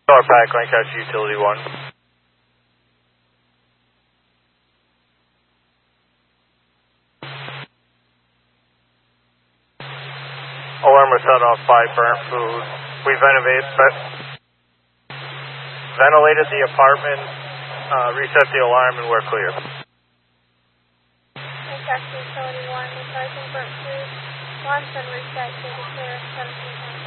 Pack, Lancaster Utility 1. Alarm was set off by burnt food. We ventilated the apartment, reset the alarm, and we're clear. Lancaster Utility 1, advising burnt food. Alarm's been reset, clear, 17